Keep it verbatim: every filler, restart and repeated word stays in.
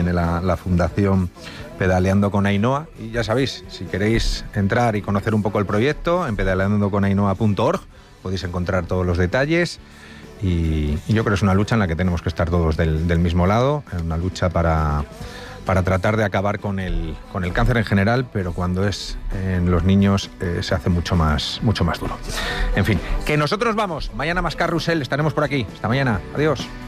tiene la, la Fundación Pedaleando con Ainhoa. Y ya sabéis, si queréis entrar y conocer un poco el proyecto, en pedaleando con ainhoa punto org podéis encontrar todos los detalles. Y, y yo creo que es una lucha en la que tenemos que estar todos del, del mismo lado, una lucha para, para tratar de acabar con el, con el cáncer en general, pero cuando es en los niños eh, se hace mucho más, mucho más duro. En fin, que nosotros vamos, mañana más Carrusel, estaremos por aquí. Hasta mañana, adiós.